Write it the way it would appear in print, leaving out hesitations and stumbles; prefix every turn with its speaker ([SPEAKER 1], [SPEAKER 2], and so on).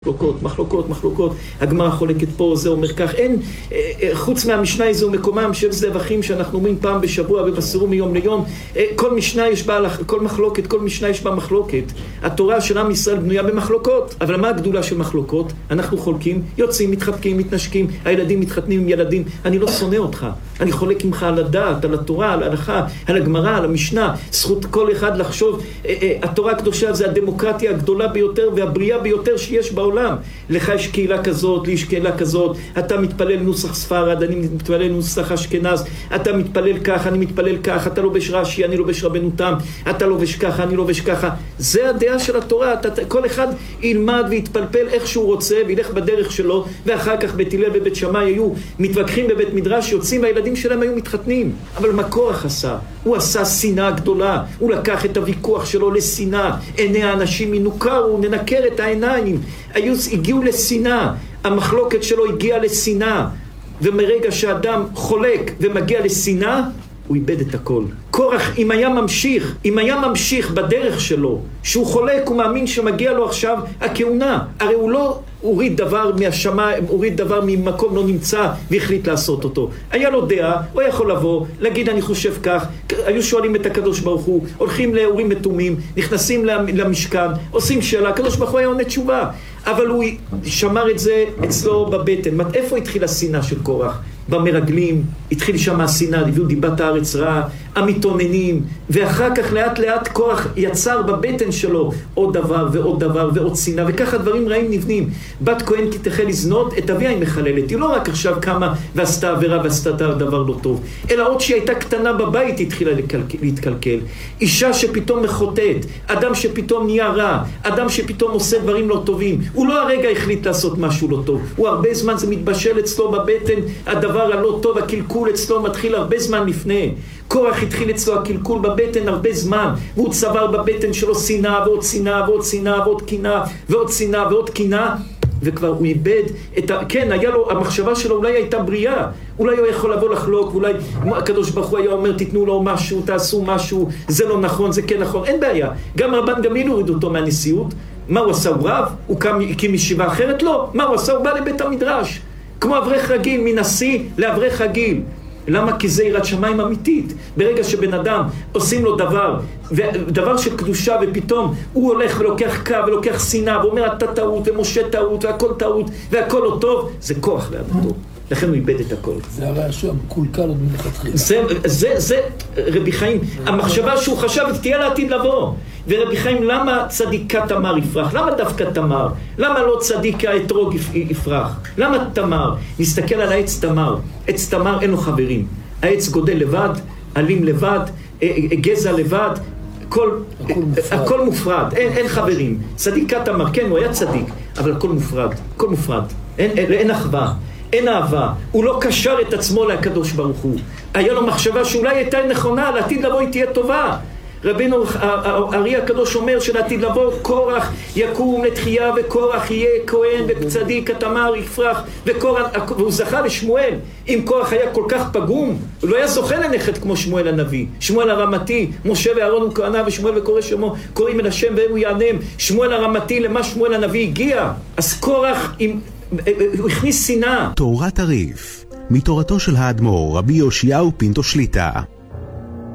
[SPEAKER 1] מחלוקות, הגמרא חולקת פה, זה אומר כך, אין, חוץ מהמשנה איזו מקומם של זבחים שאנחנו אומרים פעם בשבוע ובסירו מיום ליום, כל משנה יש בה, כל מחלוקת, כל משנה יש בה מחלוקת. התורה של עם ישראל בנויה במחלוקות, אבל מה הגדולה של מחלוקות? אנחנו חולקים, יוצאים, מתחבקים, מתנשקים, הילדים מתחתנים עם ילדים, אני לא שונא אותך, אני חולק ממך על הדעת, על התורה, על ההלכה, על הגמרא, על המשנה, זכות כל אחד לחשוב, התורה הקדושה זה הדמוקרטיה הגדולה ביותר והבריאה ביותר שיש בעולם. לך יש קהילה כזאת, לי יש קהילה כזאת, אתה מתפלל נוסח ספרד, אני מתפלל נוסח אשכנז, אתה מתפלל כך, אני מתפלל כך, אתה לובש רש"י, אני לובש רבנו תם, אתה לובש ככה, אני לובש ככה. זה הדעה של התורה, כל אחד ילמד ויתפלפל איך שהוא רוצה וילך בדרך שלו, ואחר כך בית הלל ובית שמאי היו מתווכחים בבית מדרש, יוצאים והילדים שלהם היו מתחתנים. אבל מה קורח עשה? הוא עשה שנאה גדולה, הוא לקח את הוויכוח שלו לשנאה, עיני האנשים ינוקרו, ננקר את העיניים, הגיעו לשנאה, המחלוקת שלו הגיעה לשנאה, ומרגע שאדם חולק ומגיע לשנאה, הוא איבד את הכל. קורח, אם היה ממשיך בדרך שלו, שהוא חולק, הוא מאמין שמגיע לו עכשיו הכהונה, הרי הוא לא הוריד דבר מהשמיים, הוריד דבר ממקום לא נמצא והחליט לעשות אותו. היה לו דעה, הוא יכול לבוא, להגיד אני חושב כך, היו שואלים את הקדוש ברוך הוא, הולכים לאורים מתומים, נכנסים למשכן, עושים שאלה, הקדוש ברוך הוא היה עונה תשובה, אבל הוא שמר את זה אצלו בבטן. איפה התחילה השנאה של קורח? במרגלים, התחיל שם השנאה, הביאו דיבת הארץ רעה, המתאוננים, ואחר כך לאט לאט קורח יצר בבטן שלו עוד דבר ועוד דבר ועוד שנאה, וככה דברים רעים נבנים. בת כהן כי תחל לזנות, את אביה היא מחללת. היא לא רק עכשיו קמה ועשתה עבירה ועשתה דבר לא טוב, אלא עוד שהיא הייתה קטנה בבית התחילה להתקלקל. אישה שפתאום מחוטאת, אדם שפתאום נהיה רע, אדם שפתאום עושה דברים לא טובים, הוא לא הרגע החליט לעשות משהו לא טוב, הוא הרבה זמן זה מתבשל אצלו בבטן, הדבר הלא טוב, הקלקול אצלו מתחיל הרבה זמן לפני. קורח התחיל אצלו הקלקול בבטן הרבה זמן, והוא צבר בבטן שלו שנאה ועוד שנאה ועוד שנאה ועוד קנאה ועוד שנאה ועוד קנאה, וכבר הוא איבד את כן, היה לו, המחשבה שלו אולי הייתה בריאה, אולי הוא יכול לבוא לחלוק, אולי הקדוש ברוך הוא היה אומר תיתנו לו משהו, תעשו משהו, זה לא נכון, זה כן נכון, אין בעיה. גם רבן גמליאל הוריד אותו מהנשיאות. מה הוא עשה? הוא רב? הוא הקים ישיבה אחרת? לא. מה הוא עשה? הוא בא לבית המדרש כמו אברך רגיל, מנשיא לאברך רגיל. למה? כי זה יראת שמיים אמיתית. ברגע שבן אדם עושים לו דבר של קדושה, ופתאום הוא הולך ולוקח קו ולוקח שנאה ואומר אתה טעות ומשה טעות והכל טעות והכל לא טוב, זה כוח לעבודו. לכן הוא איבד את הכל.
[SPEAKER 2] זה הרי שהוא מקולקל עוד מלכתחילה.
[SPEAKER 1] זה רבי חיים, המחשבה שהוא חשב תהיה לעתיד לבוא. ורבי חיים, למה צדיקה תמר יפרח? למה דווקא תמר? למה לא צדיקה אתרוג יפרח? למה תמר? נסתכל על העץ תמר. עץ תמר אין לו חברים. העץ גודל לבד, עלים לבד, גזע לבד, הכל מופרד, אין חברים. צדיקה תמר, כן, הוא היה צדיק, אבל הכל מופרד, אין אחווה. אין אהבה, הוא לא קשר את עצמו לקדוש ברוך הוא. היה לו מחשבה שאולי הייתה נכונה, לעתיד לבוא היא תהיה טובה. רבינו ארי הקדוש אומר שלעתיד לבוא קורח יקום לתחייה, וקורח יהיה כהן וצדיק תמר יפרח, והוא זכה לשמואל. אם קורח היה כל כך פגום, הוא לא היה זוכה לנכד כמו שמואל הנביא, שמואל הרמתי. משה ואהרון הוא כהנה ושמואל וקורא שמו קוראים אל השם והוא יענם. שמואל הרמתי, למה שמואל הנביא הגיע? אז קורח הוא הכניס שנאה.
[SPEAKER 3] תורת הריף, מתורתו של האדמו"ר רבי יאשיהו פינטו שליט"א.